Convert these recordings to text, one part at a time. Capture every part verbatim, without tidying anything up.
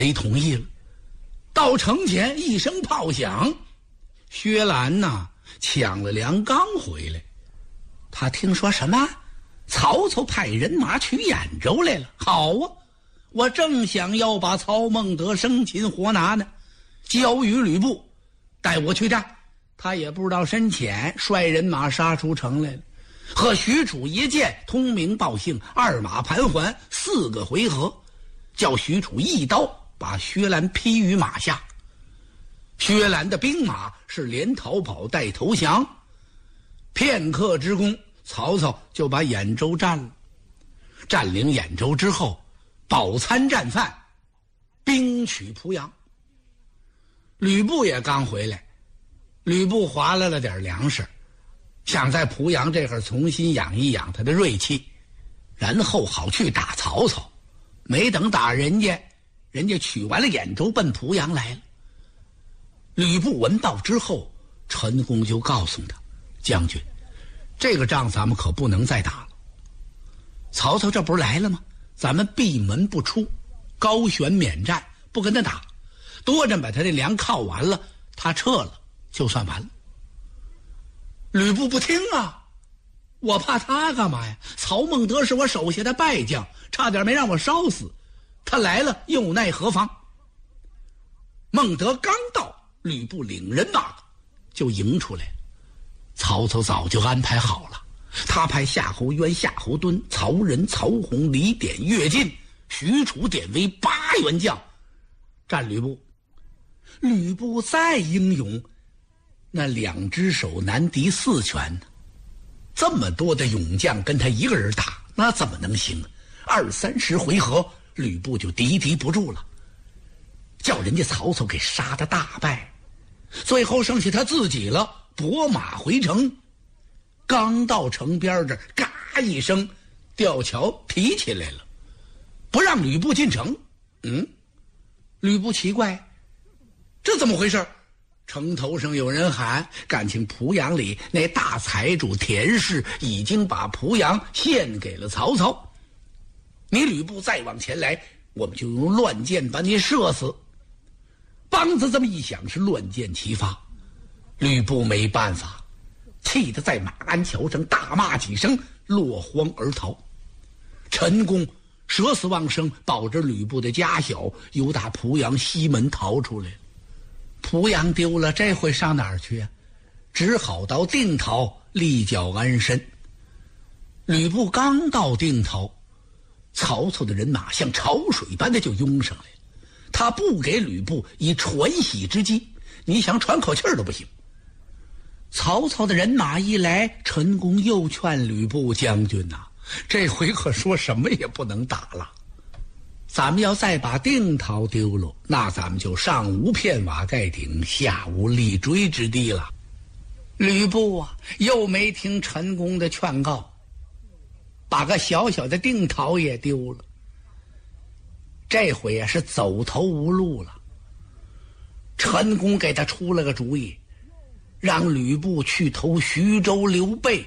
没同意了。到城前一声炮响，薛兰呐抢了粮刚回来，他听说什么曹操派人马去兖州来了。好啊，我正想要把曹孟德生擒活拿呢，交与吕布，带我去战。他也不知道深浅，率人马杀出城来了，和许褚一见，通名报姓，二马盘桓，四个回合，叫许褚一刀把薛兰劈于马下。薛兰的兵马是连逃跑带投降，片刻之功，曹操就把兖州占了。占领兖州之后，饱餐战饭，兵取濮阳。吕布也刚回来，吕布划来了点粮食，想在濮阳这会儿重新养一养他的锐气，然后好去打曹操。没等打人家，人家取完了兖州奔濮阳来了。吕布闻报之后，陈宫就告诉他，将军，这个仗咱们可不能再打了。曹操这不是来了吗？咱们闭门不出，高悬免战，不跟他打，多着把他这粮靠完了，他撤了就算完了。吕布不听啊，我怕他干嘛呀？曹孟德是我手下的败将，差点没让我烧死，他来了又奈何妨？孟德刚到，吕布领人马就迎出来了。曹操早就安排好了，他派夏侯渊、夏侯惇、曹仁、曹洪、李典、乐进、许褚、典韦八员将战吕布。吕布再英勇，那两只手难敌四拳呢，这么多的勇将跟他一个人打，那怎么能行？二三十回合，吕布就敌敌不住了，叫人家曹操给杀得大败。最后剩下他自己了，拨马回城。刚到城边这儿，嘎一声，吊桥提起来了，不让吕布进城。嗯，吕布奇怪，这怎么回事？城头上有人喊，感情濮阳里那大财主田氏已经把濮阳献给了曹操，你吕布再往前来，我们就用乱箭把你射死。梆子这么一响，是乱箭齐发。吕布没办法，气得在马鞍桥上大骂几声，落荒而逃。陈宫舍死忘生，保着吕布的家小，由打濮阳西门逃出来了。濮阳丢了，这回上哪儿去啊？只好到定陶立脚安身。吕布刚到定陶，曹操的人马像潮水般的就涌上来了。他不给吕布以喘息之机，你想喘口气儿都不行。曹操的人马一来，陈宫又劝吕布，将军呐、啊，这回可说什么也不能打了，咱们要再把定陶丢了，那咱们就上无片瓦盖顶，下无立锥之地了。吕布啊，又没听陈宫的劝告，把个小小的定陶也丢了。这回啊是走投无路了。陈宫给他出了个主意，让吕布去投徐州刘备。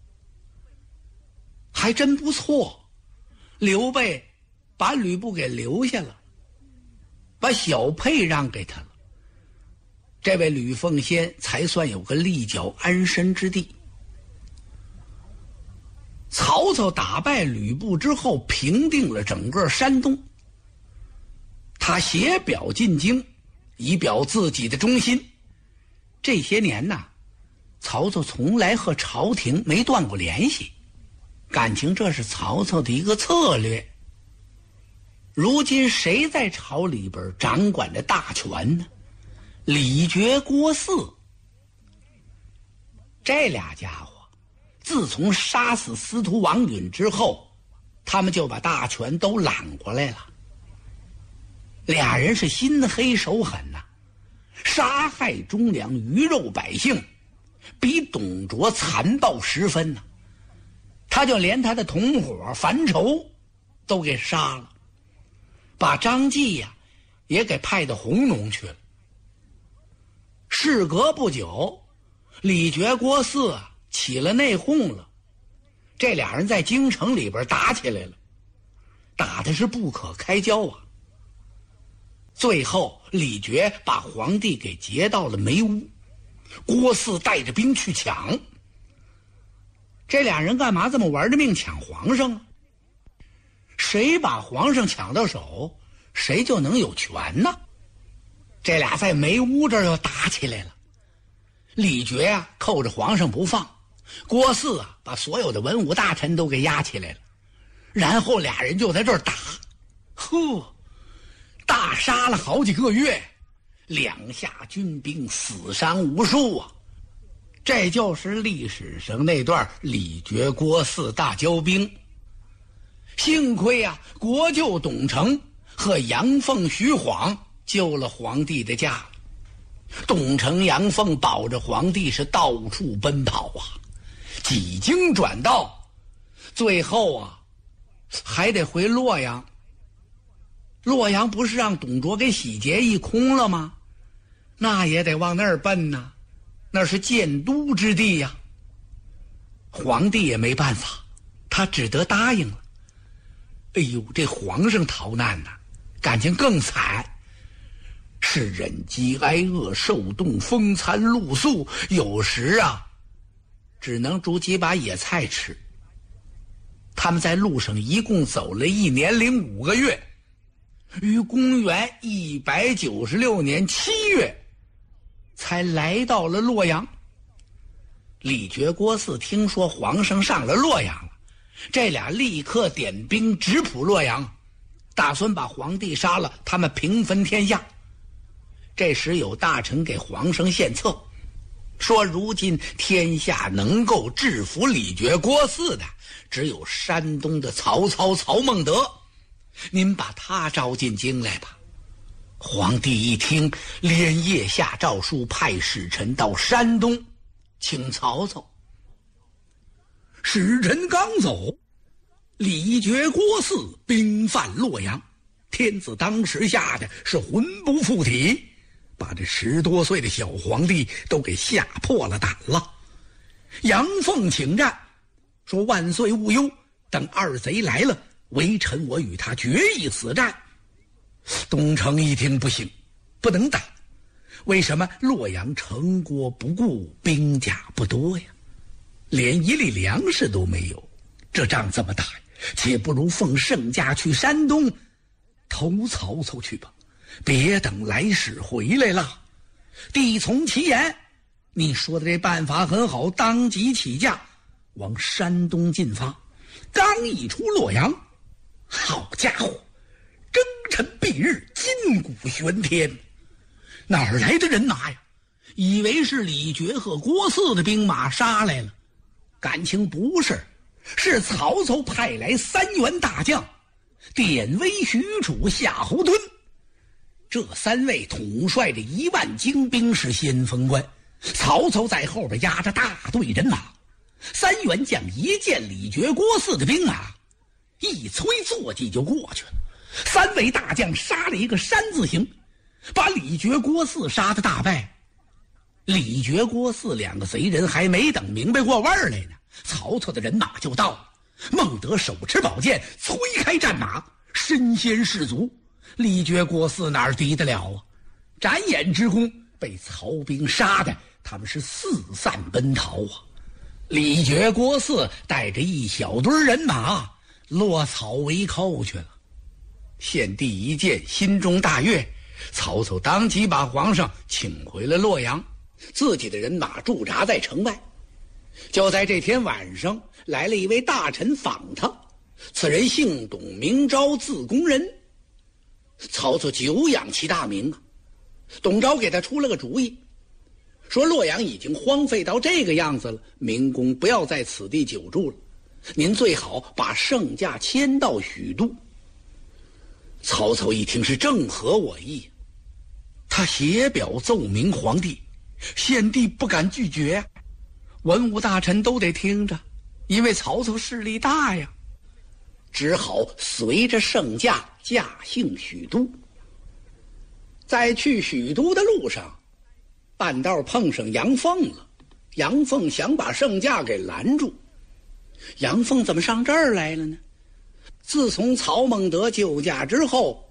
还真不错，刘备把吕布给留下了，把小沛让给他了，这位吕奉先才算有个立脚安身之地。曹操打败吕布之后，平定了整个山东，他写表进京，以表自己的忠心。这些年呐，曹操从来和朝廷没断过联系，感情这是曹操的一个策略。如今谁在朝里边掌管着大权呢？李傕、郭汜这俩家伙，自从杀死司徒王允之后，他们就把大权都揽过来了。俩人是心黑手狠呐、啊，杀害忠良鱼肉百姓，比董卓残暴十分呐、啊。他就连他的同伙樊稠都给杀了，把张继呀、啊、也给派到弘农去了。事隔不久，李傕、郭汜啊起了内讧了，这俩人在京城里边打起来了，打的是不可开交啊。 最后李傕把皇帝给劫到了梅屋，郭汜带着兵去抢。这俩人干嘛这么玩着命抢皇上啊？谁把皇上抢到手，谁就能有权呢。这俩在梅屋这儿又打起来了。李傕啊扣着皇上不放，郭汜啊把所有的文武大臣都给押起来了，然后俩人就在这儿打。呼，大杀了好几个月，两下军兵死伤无数啊！这就是历史上那段李傕郭汜大交兵。幸亏啊，国舅董承和杨凤、徐晃救了皇帝的驾。董承、杨凤保着皇帝是到处奔跑啊，几经转道，最后啊，还得回洛阳。洛阳不是让董卓给洗劫一空了吗？那也得往那儿奔呐，那是建都之地呀。皇帝也没办法，他只得答应了。哎呦，这皇上逃难呐，感情更惨，是忍饥挨饿，受冻风餐露宿，有时啊只能煮几把野菜吃。他们在路上一共走了一年零五个月，于公元一百九十六年七月才来到了洛阳。李傕郭汜听说皇上上了洛阳了，这俩立刻点兵直扑洛阳，打算把皇帝杀了，他们平分天下。这时有大臣给皇上献策，说如今天下能够制服李傕郭汜的只有山东的曹操曹孟德，您把他招进京来吧。皇帝一听，连夜下诏书，派使臣到山东请曹操。使臣刚走，李傕郭汜兵犯洛阳，天子当时吓得是魂不附体，把这十多岁的小皇帝都给吓破了胆了。杨凤请战，说万岁勿忧，等二贼来了，微臣我与他决一死战。董承一听不行，不能打。为什么？洛阳城郭不顾，兵甲不多呀，连一粒粮食都没有，这仗这么打呀，且不如奉圣驾去山东投曹操去吧，别等来使回来了。帝从其言，你说的这办法很好，当即起驾往山东进发。刚一出洛阳，好家伙，征尘蔽日，金鼓玄天，哪儿来的人马呀？以为是李傕和郭汜的兵马杀来了，感情不是，是曹操派来三员大将，典韦、许褚、夏侯惇。这三位统帅着一万精兵，是先锋官。曹操在后边压着大队人马，三员将一见李傕郭汜的兵马，一催坐骑就过去了。三位大将杀了一个山字形，把李傕郭汜杀得大败。李傕郭汜两个贼人还没等明白过味儿来呢，曹操的人马就到了。孟德手持宝剑，催开战马，身先士卒。李傕郭汜哪儿敌得了啊？眨眼之功，被曹兵杀的他们是四散奔逃啊。李傕郭汜带着一小堆人马落草为寇去了。献帝一见，心中大悦，曹操当即把皇上请回了洛阳，自己的人马驻扎在城外。就在这天晚上，来了一位大臣访他，此人姓董，名昭，字公人。曹操久仰其大名啊，董昭给他出了个主意，说洛阳已经荒废到这个样子了，明公不要在此地久住了，您最好把圣驾迁到许都。曹操一听是正合我意，他写表奏明皇帝，献帝不敢拒绝，文武大臣都得听着，因为曹操势力大呀，只好随着圣驾驾幸许都。在去许都的路上，半道碰上杨凤了，杨凤想把圣驾给拦住。杨凤怎么上这儿来了呢？自从曹孟德救驾之后，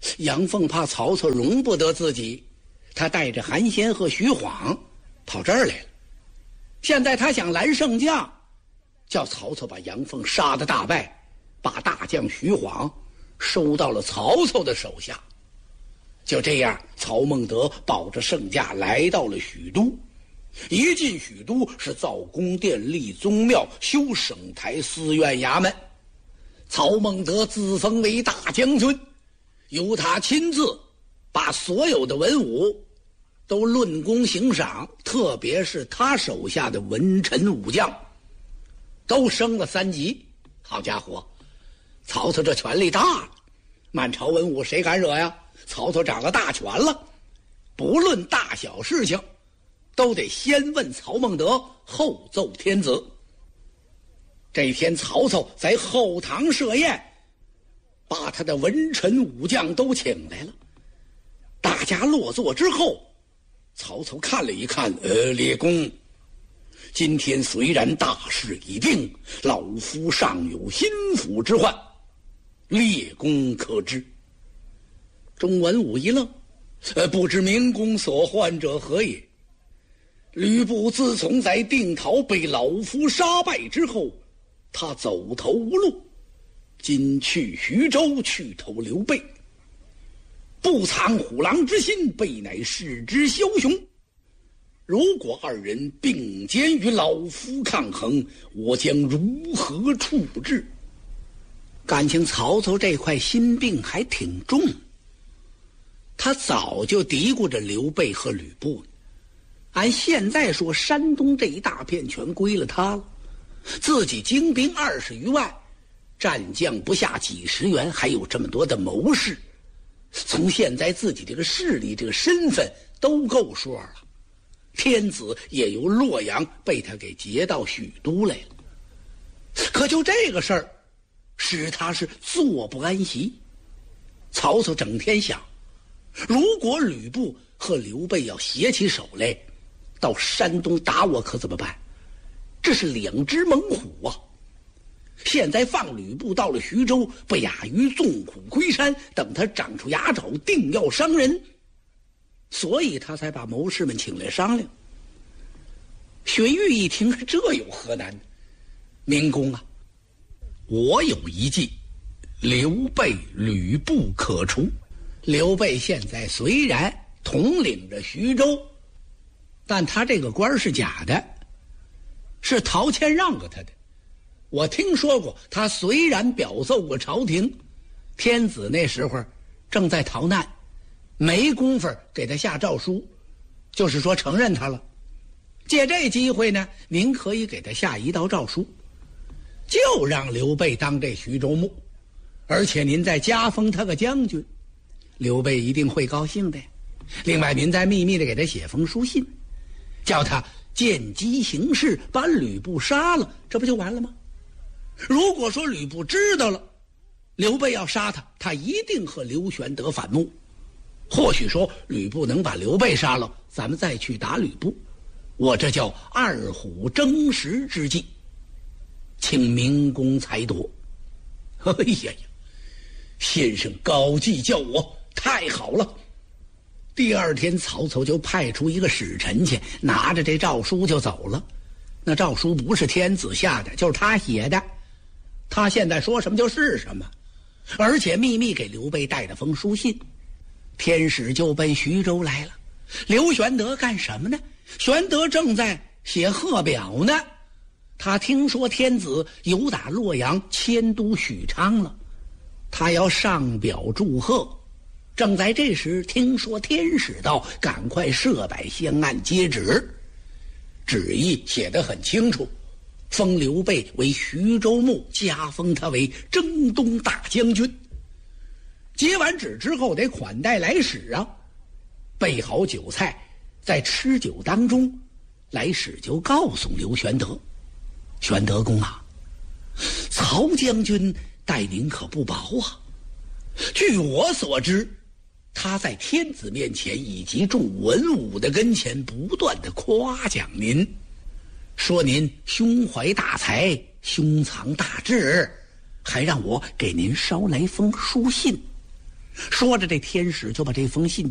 杨凤怕曹操容不得自己，他带着韩先和徐晃跑这儿来了。现在他想拦圣驾，叫曹操把杨凤杀得大败，把大将徐晃收到了曹操的手下。就这样，曹孟德保着圣驾来到了许都。一进许都，是造宫殿、立宗庙、修省台、寺院衙门。曹孟德自封为大将军，由他亲自把所有的文武都论功行赏，特别是他手下的文臣武将都升了三级。好家伙，曹操这权力大了，满朝文武谁敢惹呀？曹操掌了大权了，不论大小事情都得先问曹孟德，后奏天子。这天曹操在后堂设宴，把他的文臣武将都请来了。大家落座之后，曹操看了一看，呃，列公，今天虽然大事已定，老夫尚有心腹之患，列公可知。众文武一愣，呃，不知明公所患者何也？吕布自从在定陶被老夫杀败之后，他走投无路，今去徐州去投刘备，不藏虎狼之心，备乃视之枭雄。如果二人并肩与老夫抗衡，我将如何处置？感情曹操这块心病还挺重，他早就嘀咕着刘备和吕布呢。按现在说，山东这一大片全归了他了，自己精兵二十余万，战将不下几十员，还有这么多的谋士，从现在自己这个势力、这个身份都够说了。天子也由洛阳被他给劫到许都来了，可就这个事儿，使他是坐不安席。曹操整天想，如果吕布和刘备要携起手来，到山东打我可怎么办？这是两只猛虎啊！现在放吕布到了徐州，不亚于纵虎归山，等他长出牙爪，定要伤人。所以他才把谋士们请来商量。荀彧一听，这有何难？明公啊，我有一计，刘备、吕布可除。刘备现在虽然统领着徐州，但他这个官是假的，是陶谦让给他的。我听说过，他虽然表奏过朝廷，天子那时候正在逃难，没工夫给他下诏书，就是说承认他了。借这机会呢，您可以给他下一道诏书，就让刘备当这徐州牧，而且您再加封他个将军，刘备一定会高兴的。另外，您再秘密的给他写封书信，叫他见机行事，把吕布杀了，这不就完了吗？如果说吕布知道了刘备要杀他，他一定和刘玄德反目。或许说吕布能把刘备杀了，咱们再去打吕布。我这叫二虎争食之计，请明公裁夺。哎呀呀，先生高计教我，太好了。第二天曹操就派出一个使臣去，拿着这诏书就走了。那诏书不是天子下的，就是他写的，他现在说什么就是什么，而且秘密给刘备带了封书信。天使就奔徐州来了。刘玄德干什么呢？玄德正在写贺表呢。他听说天子由打洛阳迁都许昌了，他要上表祝贺。正在这时，听说天使到，赶快设摆香案接旨。旨意写得很清楚，封刘备为徐州牧，加封他为征东大将军。接完旨之后，得款待来使啊，备好酒菜。在吃酒当中，来使就告诉刘玄德：“玄德公啊，曹将军待您可不薄啊。据我所知，他在天子面前以及众文武的跟前不断的夸奖您，说您胸怀大才，胸藏大志，还让我给您捎来封书信。 说着，这天使就把这封信